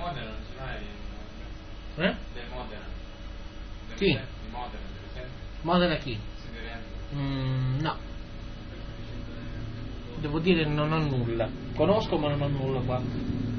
Modena non ce l'hai? Del Modena? Chi? Di Modena, delle sempre? Modena chi? No. Devo dire non ho nulla. Conosco ma non ho nulla qua.